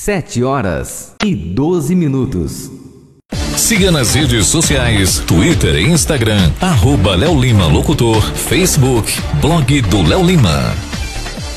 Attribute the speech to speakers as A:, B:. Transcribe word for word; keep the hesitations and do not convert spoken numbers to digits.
A: Sete horas e doze minutos.
B: Siga nas redes sociais, Twitter e Instagram, arroba Léo Lima Locutor, Facebook, blog do Léo Lima.